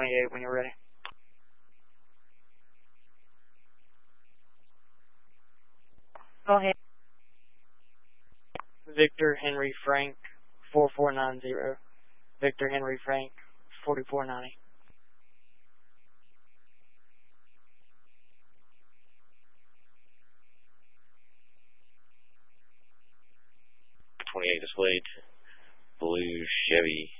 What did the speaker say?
28 when you're ready. Go ahead. Victor Henry Frank 4490. Victor Henry Frank 4490. 28 displayed. Blue Chevy